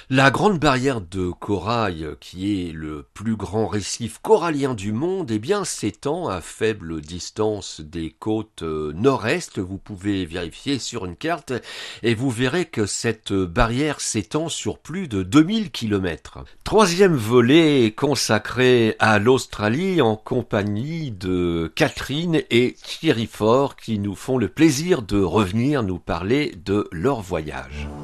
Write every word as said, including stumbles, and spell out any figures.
La Grande Barrière de Corail, qui est le plus grand récif corallien du monde, eh bien, s'étend à faible distance des côtes euh, nord-est. Vous pouvez vérifier sur une carte et vous verrez que cette barrière s'étend sur plus de deux mille kilomètres. Troisième volet est consacré à l'Australie en compagnie de Catherine et Thierry Fort qui nous font le plaisir de revenir nous parler de leur voyage.